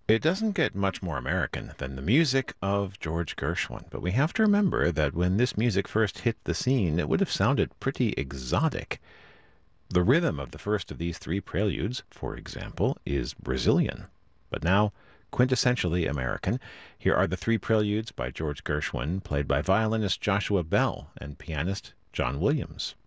It doesn't get much more American than the music of George Gershwin, but we have to remember that when this music first hit the scene, it would have sounded pretty exotic. The rhythm of the first of these three preludes, for example, is Brazilian, but now quintessentially American. Here are the three preludes by George Gershwin, played by violinist Joshua Bell and pianist John Williams.